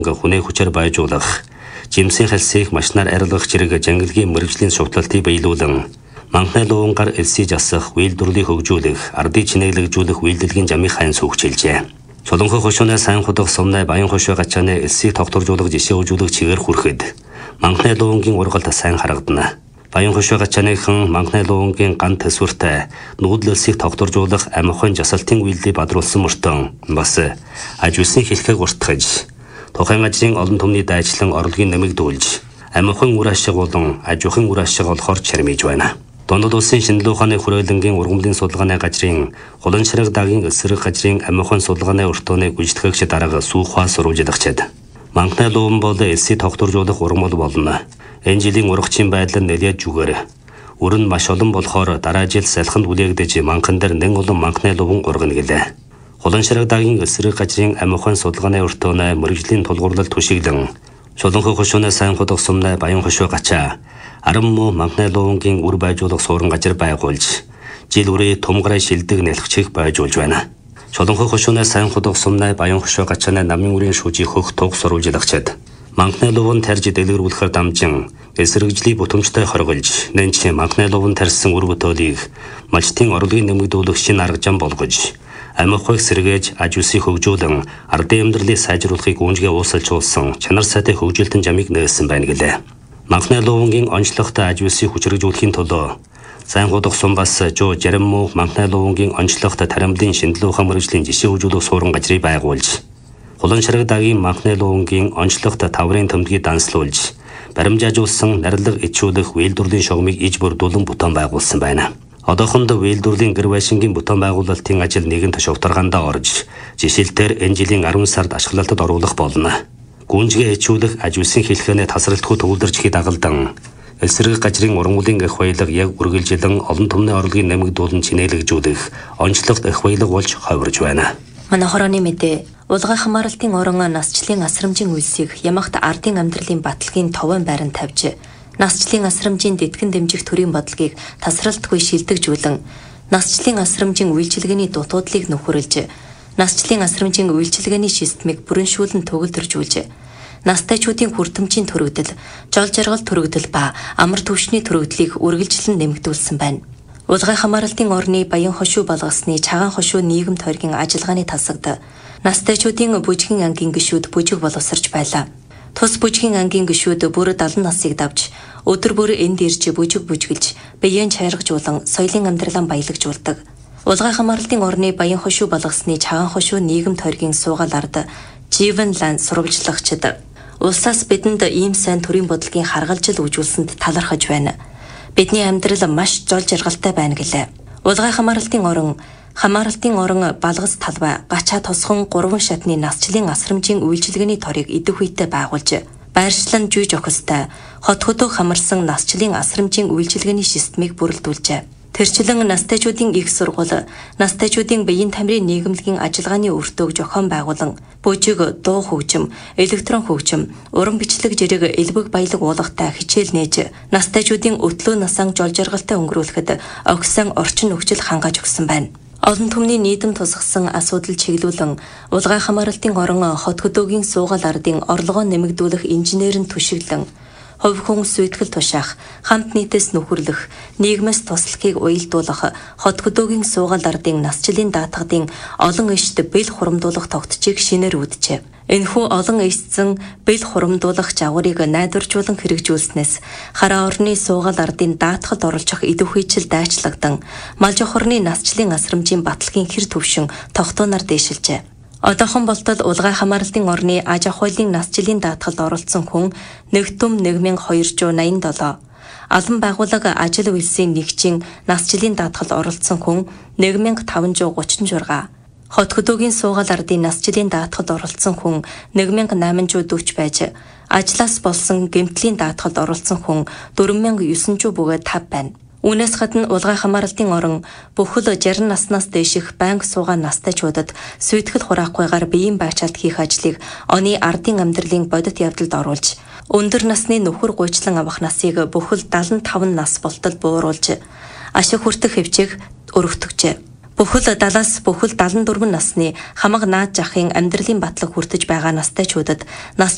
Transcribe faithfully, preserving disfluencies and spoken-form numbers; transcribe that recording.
Хүнээ хүчээр баяжуулах, жимсийн хэлсийг машинаар арилгах зэрэг жангилгийн мэрэгжлийн шугталтыг биелүүлэн манхны луунгаар элсий жасах, үйлдвэрлэлийг хөгжүүлэх, ардыг чинээглэгжүүлэх үйлдэлгийн замыг хайн сүүгчилжээ. Чулуунхай хошууны сайн худах сумнай баян хошуу гачааны элсийг тогтворжуулах жишээ үзүүлэх чигээр хүрэхэд манхны луунгийн ургалт сайн харагдана. Баян хошуу гачааныхан манхны луунгийн ган төсвөртэй нүүдлэлсийг тогтворжуулах амихон жасалтын үйлдэлийг бадруулсан мөртөө бас аж үйлсийн хэлхэг уртгаж тухайн ажлын олон түмний дайчлан орлогын нэмэгдүүлж амихон үр ашиг болон аж ахуйн үр ашиг олохоор чармиж байна. Дундад улсын шинжилгээ ухааны хүрээлэнгийн ургамлын судалгааны газрын Хулан ширэг дагийн эсрэг газрын амихон судалгааны өртөөний гүйцэтгэгч дарга Сүүхва сурвалжлагчид манхны луун бол элсийг тогтворжуулах ургамал болно. Энэ жилийн ургачийн байдал нэлээд жүгээр өрн маш олон болохоор дараа жил салхинд үлээгдэж манхан дээр нэн олон манхны луун ургана гэлээ. Хулан ширэг дагийн эсрэг газрын амихон судалгааны өртөөнөө мэрэгжлийн тулгуурлал түшиглэн Чулуунхай хошууны сайн худах сумнай баян хошуу гачаа арам муу манхны луунгийн үр байжуулах суурин газар байгуулж жил үрээ тумгараа шилдэг нэлхчих байжуулж байна. Чулуунхай хошууны сайн худах сумнай баян хошуу гачааны намын үрийн шүүжийг хөх туг сурвалжлагчид манхны луун тарж дэлгэрүүлэхээр дамжин эсрэгжлийг бүтэмжтэй хорголж нэнч манхны луун тарьсан үр бүтээлийг малчтын орлогын нэмэгдүүлэх шинэ арга зам болгож амиухыг сэргээж аж үйлсийг хөгжүүлэн ардын амьдралыг сайжруулахыг үүнгээ уусалжуулсан чанар сайтай хөгжилтөн замыг нээсэн байна гэлээ. Манхны луунгийн онцлогтой аж үйлсийг хүчрэгжүүлэхийн төлөө сайн худах сум бас жоо жарим муу манхны луунгийн онцлогтой тарамлын шинжилгээ ухаан мэргэжлийн жишээ үзүүлэх суурин газрыг байгуулж Хулан ширэг дагийн манхны луунгийн онцлогтой таврын төмдгийг данслуулж баримжаажуулсан нарилга ичүүлэх үйлдвэрлэлийн шугамыг иж бүрдүүлэн бүтээн байгуулсан байна. Одоохондоо үйлдвэрлэлийн гэр байшингийн бүтээн байгуулалтын ажил нэгэн тушаалтаргаандаа орж жишээлбэл энэ жилийн арван сард ашиглалтад оруулах болно. Гүнжгээ ичүүлэх аж үйлсийн хэлхээний тасралтгүй төвлөрчхийг дагалдан элсрэг газрын ургамлын эх баялаг яг үргэлжилэн олон түмний орлогын нэмэгдүүлэн чинээлэгжүүлэх онцлогт эх баялаг болж ховирж байна. Манай хорооны мэдээ улгай хамааралтын орон насчлалын асрамжийн үйлсийг ямагт ардын амьдралын баталгийн товон байранд тавьж насчлалын асрамжийн дэтгэн дэмжих төрийн бодлогыг тасралтгүй шилдэгжүүлэн насчлалын асрамжийн үйлчилгээний дутуудлыг нөхөрлөж насчлалын асрамжийн үйлчилгээний системийг бүрэншүүлэн төгөлдржүүлж настайчуудын хүртэмжийн төрөгдөл, жол жаргал төрөгдөл ба амар түвшний төрөгдлийг үргэлжлэн нэмэгдүүлсэн байна. Улгай хамааралтын орны баян хошуу болгосны чагаан хошуу нийгэм тойргийн ажиллагааны тасагд настайчуудын бүжгийн ангийн гишүүд бүжиг боловсрч байлаа. Тус бүжгийн ангийн гишүүд бүр дадан насыг давж өдөр бүр энд ирж бүжиг бүжгэлж биеийн чайргажуулан соёлын амьдралаа баялагжуулдаг. Улгай хамааралтын орны баян хошуу болгосны чагаан хошуу нийгэм тойргийн суугаал ард Живен лан сурвалжлагчид улсаас бидэнд ийм сайн төрийн бодлогын харгалжил үзүүлсэнд талархаж байна. Бидний амьдрал маш жол жаргалтай байна гэлээ. Улгай хамааралтын орон Хамааралтын орон балгас талбай гачаа тосхон гурван шатны насчлалын асрамжийн үйлчилгээний торыг идэх үедээ байгуулж байршлан жүйж охистой хот хөдөө хамарсан насчлалын асрамжийн үйлчилгээний системийг бүрэлдүүлжээ. Тэрчлэн настайчуудын их сургууль, настайчуудын биеийн тамирын нийгэмлэгийн ажиллагааны өртөөг зохион байгуулан бүжиг, дуу хөгжим, электрон хөгжим, уран бичлэг зэрэг элбэг баялаг уулгатай хичээл нээж настайчуудын өтлөө насаан жол жаргалтай өнгөрүүлэхэд огсон орчин нөхцөл хангааж өгсөн байна. Олон түмний нийтэм тусгасан асуудал чиглүүлэн улгай хамааралтын орон хот хөдөөгийн суугаал ардын орлогоо нэмэгдүүлэх инженерийн түшиглэн хувь хүн сүйтгэл тушаах, хамт нийтэс нөхөрлөх, нийгмээс туслахыг уялдуулах хот хөдөөгийн суугаал ардын насчлалын даатгадын олон ишт бэл хурамдуулах тогтчийг шинээр үүджээ. Энэхүү олон эсцэн бэл хурамдуулах жавгарыг найдваржуулан хэрэгжүүлснээс хараа орны суугаал ардын даатгалд оролцох идэвхийчил дайчлагдан мал жохорны насчлалын асрамжийн баталгийн хэр төвшин тогтооноор дээшилжээ. Одоохон болтол улгай хамааралтын орны аж ахуйлын насжилийн даатгалд оролцсон хүн нэг түм нэг мянган хоёр жүз найман долоо. Албан байгууллага ажил үйлсийн нэгжийн насжилийн даатгалд оролцсон хүн нэг мянган таван жүз гучин шуурга. Хот хөдөөгийн суугаал ардын насжилийн даатгалд оролцсон хүн нэг мянган найман жүз дөрвөн байж, ажлаас болсон гэмтлийн даатгалд оролцсон хүн дөрвөн мянган есөн жүз бөгөөд тав байна. Үүнээс гадна улгай хамааралтын орон бүхэл шарин наснаас дээших банк суугаа настайчуудад сүйтгэл хураахгүйгээр биеийн байчаалт хийх ажлыг оны ардын амьдралын бодит явдалд оруулж, өндөр насны нөхөр гуйчлан авах насыг бүхэл дагалан таван нас болтол бууруулж, ашиг хүртэх хэмжээг өргөтгөжээ. Бүхэл далаас бүхэл дагалан дөрвөн насны хамаг наад жахын амьдралын батлаг хүртэж байгаа настайчуудад нас